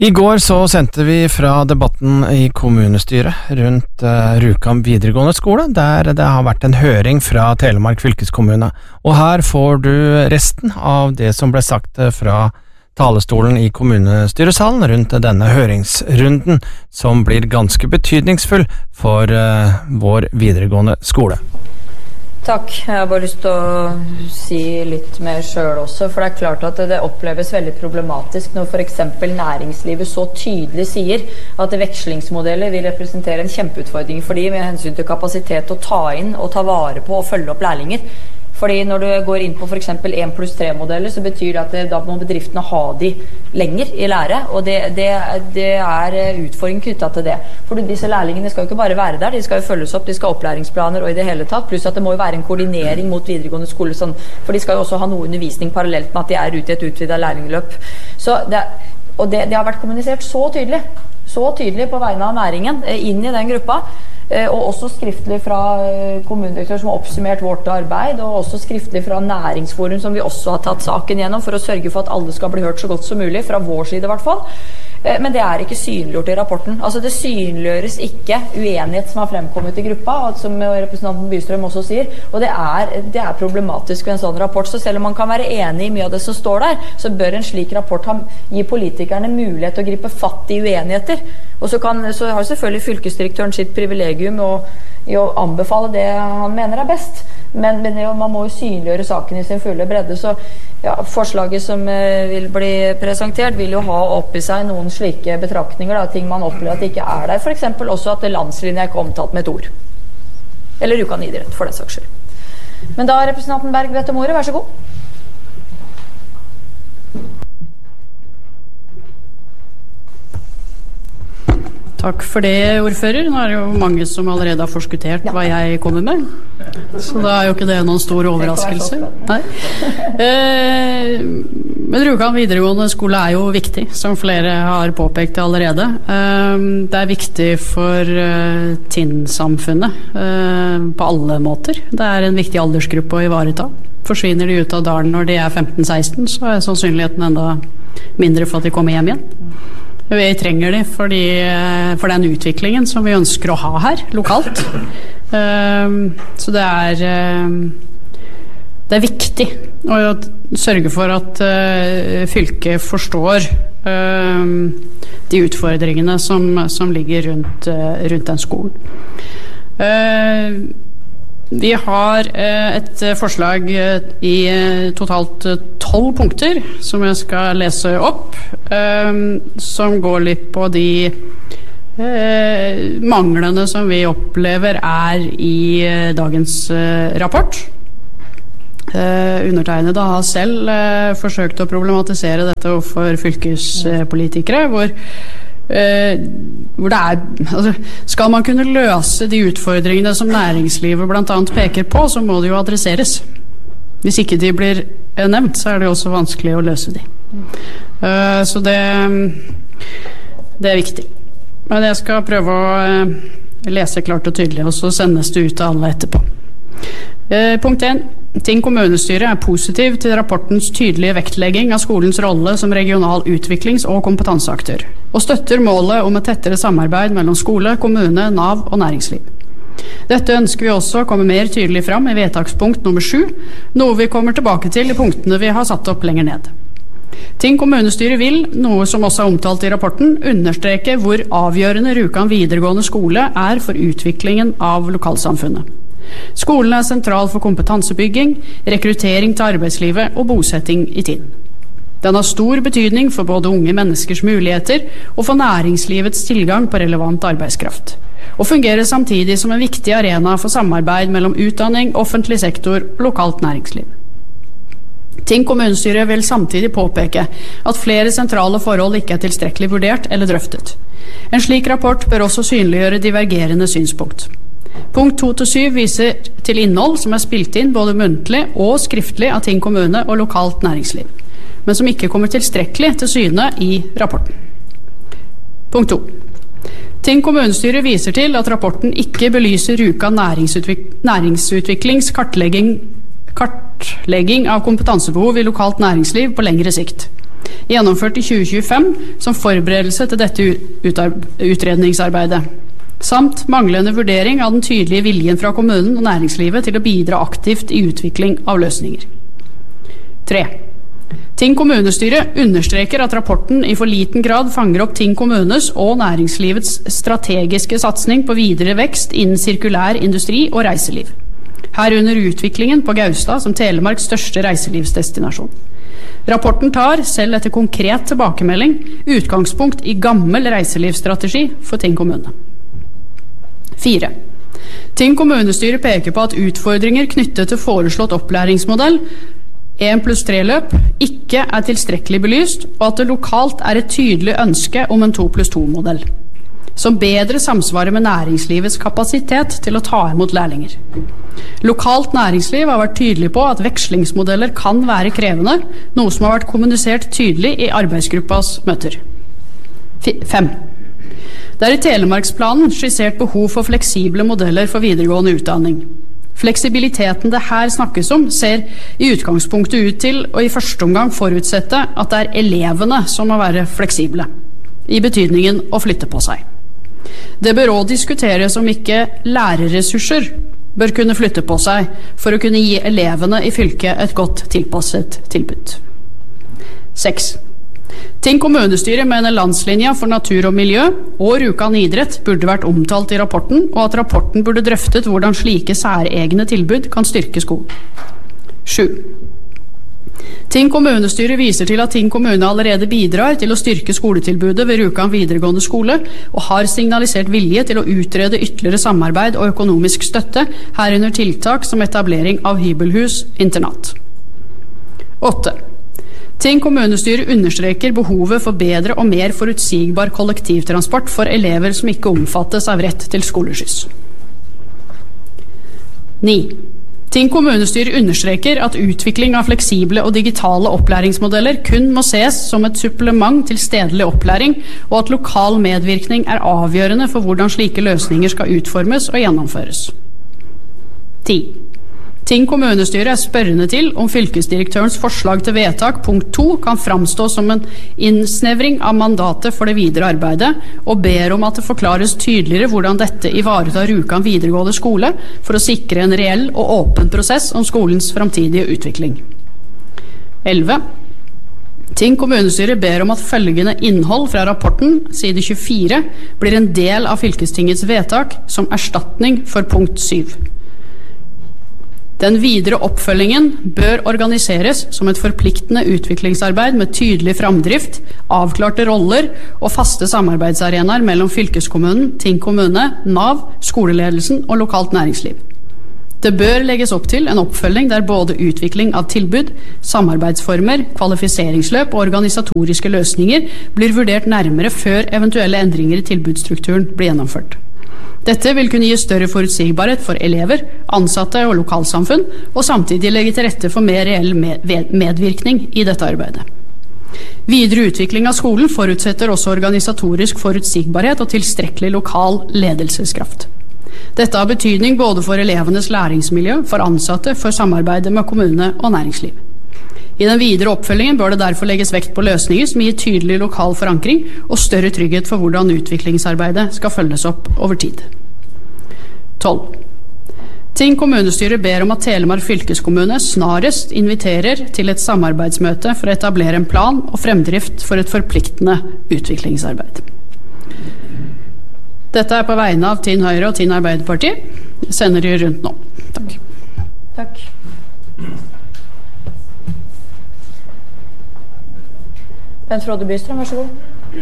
I går så sendte vi fra debatten i kommunestyret rundt Rjukan videregående skole, der det har vært en høring fra Telemark fylkeskommune. Og her får du resten av det som ble sagt fra talestolen i kommunestyresalen rundt denne høringsrunden, som blir ganske betydningsfull for vår videregående skole. Takk. Jeg har bare lyst til å si litt mer selv også, for det er klart at det oppleves veldig problematisk når for eksempel næringslivet så tydelig sier at vekslingsmodeller vil representere en kjempeutfordring for de med hensyn til kapasitet å ta inn og ta vare på og følge opp lærlinger. Fordi når du går inn på for eksempel 1+3-modeller, så betyr det at da må bedriftene ha de lenger i lære, og det er utfordring knyttet til det. For disse lærlingene skal jo ikke bare være der, de skal jo følges opp, de skal ha opplæringsplaner og i det hele tatt, pluss at det må jo være en koordinering mot videregående skole, sånn, for de skal jo også ha noe undervisning parallelt med at de er ute i et utvidet lærlingløp. Så det har vært kommunisert så tydelig på vegne av næringen inn i den gruppa, og også skriftlig fra kommunedirektør som har oppsummert vårt arbeid, og også skriftlig fra Næringsforum som vi også har tatt saken gjennom for å sørge for at alle skal bli hørt så godt som mulig, fra vår side i hvert fall. Men det er ikke synliggjort i rapporten. Altså det synliggjøres ikke uenighet som har fremkommet i gruppa, som representanten Bystrøm også sier, og det er problematisk ved en sånn rapport. Så selv om man kan være enig i mye av det som står der, så bør en slik rapport gi politikerne mulighet til å gripe fatt i uenigheter. Og så har selvfølgelig fylkesdirektøren sitt privilegium i å anbefale det han mener er best. Men man må jo synliggjøre saken i sin fulle bredde, så ja, forslaget som vil bli presentert vil jo ha opp i seg noen slike betraktninger, ting man opplever at det ikke er der. For eksempel også at landslinjen er ikke omtalt med et ord. Eller Rjukan idrett, for den saks skyld. Men da har representanten Berg bedt om ordet, vær så god. Takk for det, ordfører. Nå er det jo mange som allerede har forskuttert hva jeg kommer med. Så da er jo ikke det noen stor overraskelse. Nei. Men Rjukan videregående skole er jo viktig, som flere har påpekt allerede. Det er viktig for Tinn-samfunnet på alle måter. Det er en viktig aldersgruppe å ivareta. Forsvinner de ut av dalen når de er 15-16, så er sannsynligheten enda mindre for at de kommer hjem igjen. Vi trenger de for den utviklingen som vi ønsker å ha her, lokalt. Så det er viktig å sørge for at fylket forstår de utfordringene som ligger rundt den skolen. Vi har et forslag i totalt 12 punkter som jeg skal lese opp, som går litt på de manglene som vi opplever er i dagens rapport. Undertegnede har selv forsøkt å problematisere dette overfor fylkespolitikere, hvor det er, skal man kunne løse de utfordringene som næringslivet blant annet peker på, så må det jo adresseres. Hvis ikke de blir nevnt, så er det også vanskelig å løse de. Så det er viktig. Men jeg skal prøve å lese klart og tydelig, og så sendes det ut til alle etterpå. Punkt 1. Tinn kommunestyre er positiv til rapportens tydelige vektlegging av skolens rolle som regional utviklings- og kompetanseaktør, og støtter målet om et tettere samarbeid mellom skole, kommune, Nav og næringsliv. Dette ønsker vi også å komme mer tydelig fram i vedtakspunkt nummer 7, noe vi kommer tilbake til i punktene vi har satt opp lenger ned. Tinn kommunestyre vil, noe som også er omtalt i rapporten, understreke hvor avgjørende Rjukan videregående skole er for utviklingen av lokalsamfunnet. Skolen er sentral for kompetansebygging, rekruttering til arbeidslivet og bosetting i Tinn. Den har stor betydning for både unge menneskers muligheter og for næringslivets tilgang på relevant arbeidskraft, og fungerer samtidig som en viktig arena for samarbeid mellom utdanning, offentlig sektor og lokalt næringsliv. Tinn kommunestyre vil samtidig påpeke at flere sentrale forhold ikke er tilstrekkelig vurdert eller drøftet. En slik rapport bør også synliggjøre divergerende synspunkt. Punkt 2-7 viser til innhold som er spilt inn både muntlig og skriftlig av Tinn kommune og lokalt næringsliv, men som ikke kommer tilstrekkelig til syne i rapporten. Punkt 2. Tinn kommunestyre viser til at rapporten ikke belyser Rjukan næringsutviklings kartlegging av kompetansebehov i lokalt næringsliv på lengre sikt. gjennomført i 2025 som forberedelse til dette utredningsarbeidet, samt manglende vurdering av den tydelige viljen fra kommunen og næringslivet til å bidra aktivt i utvikling av løsninger. 3. Tinn kommunestyre understreker at rapporten i for liten grad fanger opp Tinn kommunes og næringslivets strategiske satsning på videre vekst innen sirkulær industri og reiseliv, herunder utviklingen på Gaustad som Telemarks største reiselivsdestinasjon. Rapporten tar, selv etter konkret tilbakemelding, utgangspunkt i gammel reiselivsstrategi for Tinn kommune. 4. Tinn kommunestyre peker på at utfordringer knyttet til foreslått opplæringsmodell 1+3-løp ikke er tilstrekkelig belyst, og at det lokalt er et tydelig ønske om en 2+2-modell, som bedre samsvarer med næringslivets kapasitet til å ta imot lærlinger. Lokalt næringsliv har vært tydelig på at vekslingsmodeller kan være krevende, noe som har vært kommunisert tydelig i arbeidsgruppas møter. 5. Det er i Telemarksplanen skissert behov for fleksible modeller for videregående utdanning. Fleksibiliteten det her snakkes om ser i utgangspunktet ut til å i første omgang forutsette at det er elevene som må være fleksible, i betydningen å flytte på seg. Det bør også diskuteres om ikke lærerressurser bør kunne flytte på seg for å kunne gi elevene i fylket et godt tilpasset tilbud. 6. Tinn kommunestyre mener landslinja for natur og miljø og Rjukan idrett burde vært omtalt i rapporten, og at rapporten burde drøftet hvordan slike særegne tilbud kan styrke skolen. 7. Tinn kommunestyre viser til at Tinn kommune allerede bidrar til å styrke skoletilbudet ved Rjukan videregående skole, og har signalisert vilje til å utrede ytterligere samarbeid og økonomisk støtte, herunder tiltak som etablering av hybelhus internat. 8. Tinn kommunestyre understreker behovet for bedre og mer forutsigbar kollektivtransport for elever som ikke omfattes av rett til skoleskyss. 9. Tinn kommunestyre understreker at utvikling av fleksible og digitale opplæringsmodeller kun må ses som et supplement til stedlig opplæring, og at lokal medvirkning er avgjørende for hvordan slike løsninger skal utformes og gjennomføres. 10. Tinn kommunestyre er spørrende til om fylkesdirektørens forslag til vedtak punkt 2 kan framstå som en innsnevring av mandatet for det videre arbeidet, og ber om at det forklares tydeligere hvordan dette ivaretar Rjukan videregående skole for å sikre en reell og åpen prosess om skolens framtidige utvikling. 11. Tinn kommunestyre ber om at følgende innhold fra rapporten, side 24, blir en del av fylkestingets vedtak som erstatning for punkt 7. Den videre oppfølgingen bør organiseres som et forpliktende utviklingsarbeid med tydelig framdrift, avklarte roller og faste samarbeidsarenaer mellom fylkeskommunen, Tinn kommune, NAV, skoleledelsen og lokalt næringsliv. Det bør legges opp til en oppfølging der både utvikling av tilbud, samarbeidsformer, kvalifiseringsløp og organisatoriske løsninger blir vurdert nærmere før eventuelle endringer i tilbudsstrukturen blir gjennomført. Dette vil kunne gi større forutsigbarhet for elever, ansatte og lokalsamfunn, og samtidig legge til rette for mer reell medvirkning i dette arbeidet. Videre utvikling av skolen forutsetter også organisatorisk forutsigbarhet og tilstrekkelig lokal ledelseskraft. Dette har betydning både for elevenes læringsmiljø, for ansatte, for samarbeidet med kommune og næringsliv. I den videre oppfølgingen bør det derfor legges vekt på løsninger som gir tydelig lokal forankring og større trygghet for hvordan utviklingsarbeidet skal følges opp over tid. 12. Tinn kommunestyre ber om at Telemark fylkeskommune snarest inviterer til et samarbeidsmøte for å etablere en plan og fremdrift for et forpliktende utviklingsarbeid. Dette er på vegne av Tinn Høyre og Tinn Arbeiderparti. Jeg sender de rundt nå. Takk. Takk. Bent Frode Bystrøm, vær så god.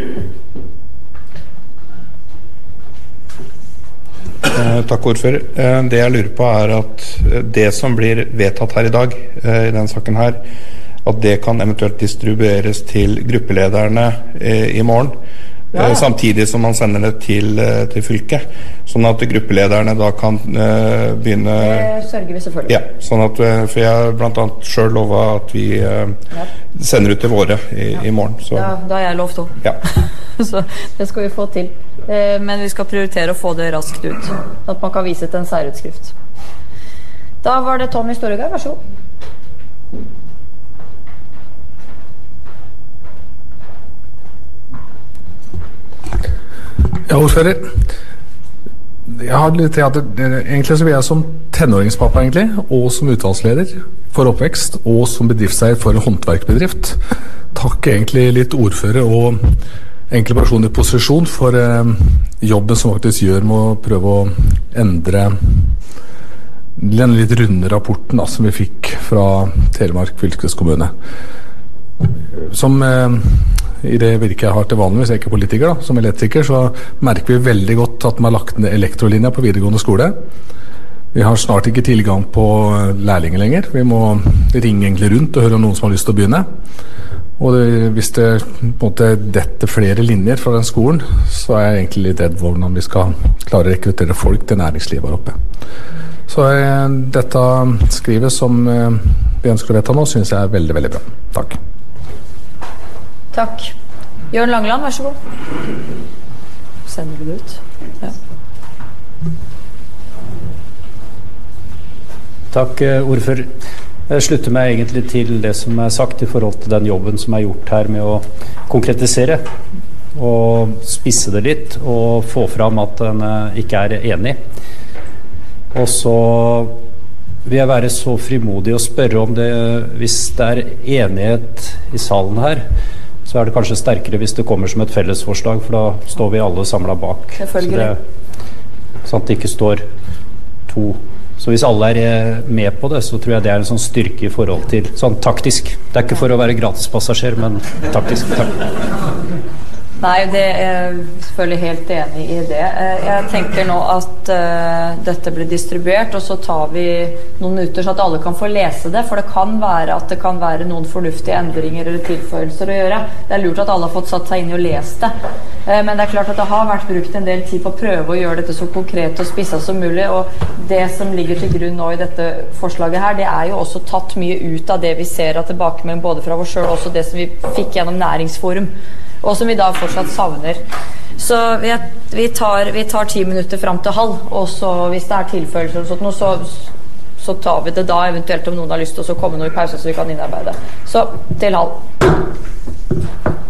Takk, ordfører. Det jeg lurer på er at det som blir vedtatt her i dag, i denne saken her, at det kan eventuelt distribueres til gruppelederne i morgen, samtidig som man sender det til fylket, sånn at gruppelederne da kan begynne... Det sørger vi selvfølgelig. Ja, sånn at, for jeg blant annet selv lovet at vi sender ut til våre i morgen. Så. Da har jeg lovt også. Ja. Så det skal vi få til. Men vi skal prioritere å få det raskt ut, sånn at man kan vise til en særutskrift. Da var det Tommy Storegard, vær så god. ordfører. Jeg har litt egentlig så vil jeg som tenåringspappa egentlig, og som utvalgsleder for oppvekst, og som bedriftseier for en håndverkbedrift, takke egentlig litt ordfører og enkle personer i posisjon for jobben som faktisk gjør med å prøve å endre den litt runde rapporten som vi fikk fra Telemark fylkeskommune. Som i det virket jeg har til vanlig, hvis jeg ikke er politiker som elektriker, så merker vi veldig godt at man har lagt ned elektrolinja på videregående skole. Vi har snart ikke tilgang på lærlinger lenger. Vi må ringe egentlig rundt og høre om noen som har lyst til å begynne. Og hvis det på en måte detter flere linjer fra den skolen, så er jeg egentlig litt redd hvordan vi skal klare å rekruttere folk til næringslivet her oppe. Så dette skrivet som vi ønsker å vedta nå, synes jeg er veldig, veldig bra. Takk. Takk. Jørn Langeland, vær så god. Sender du det ut? Ja. Takk, ordfører. Jeg slutter meg egentlig til det som er sagt i forhold til den jobben som er gjort her med å konkretisere og spisse det litt og få fram at en ikke er enig. Og så vil jeg være så frimodig å spørre om det, hvis det er enighet i salen her, så er det kanskje sterkere hvis det kommer som et fellesforslag, for da står vi alle samlet bak. Selvfølgelig. Sånn at det ikke står to. Så hvis alle er med på det, så tror jeg det er en sånn styrke i forhold til sånn taktisk. Det er ikke for å være gratispassasjer, men taktisk. Takk. Nei, det er selvfølgelig helt enig i det. Jeg tenker nå at dette blir distribuert, og så tar vi noen minutter så at alle kan få lese det, for det kan være at det kan være noen fornuftige endringer eller tilføyelser å gjøre. Det er lurt at alle har fått satt seg inn i å lese det. Men det er klart at det har vært brukt en del tid på å prøve å gjøre dette så konkret og spisset som mulig, og det som ligger til grunn nå i dette forslaget her, det er jo også tatt mye ut av det vi ser av tilbakemelding både fra oss selv og også det som vi fikk gjennom Næringsforum, og som vi da fortsatt savner. Så vi tar 10 minutter frem til halv, og så hvis det er tilføyelser og sånt, så tar vi det da, eventuelt om noen har lyst til å komme noe i pause så vi kan innarbeide. Så til halv.